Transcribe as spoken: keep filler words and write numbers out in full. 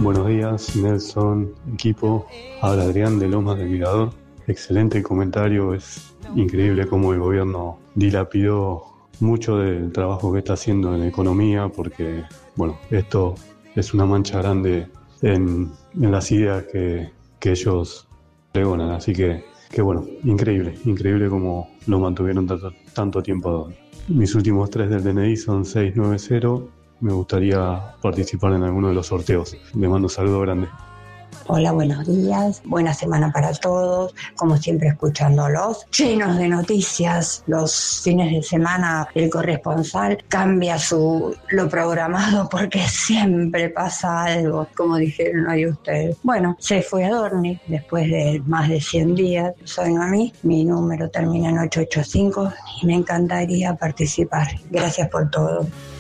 Buenos días, Nelson, equipo. Habla Adrián de Lomas del Mirador. Excelente comentario, es increíble cómo el gobierno dilapidó mucho del trabajo que está haciendo en economía, porque, bueno, esto es una mancha grande en, en las ideas que, que ellos pregonan. Así que, que, bueno, increíble, increíble cómo lo mantuvieron tanto, tanto tiempo. Mis últimos tres del D N I son seis nueve cero. Me gustaría participar en alguno de los sorteos. Les mando un saludo grande. Hola, buenos días, buena semana para todos, como siempre escuchándolos, llenos de noticias. Los fines de semana el corresponsal cambia su lo programado porque siempre pasa algo, como dijeron hoy ustedes. Bueno, se fue Adorni después de más de cien días. Soy Noemí, mi número termina en ocho ocho cinco y me encantaría participar. Gracias por todo.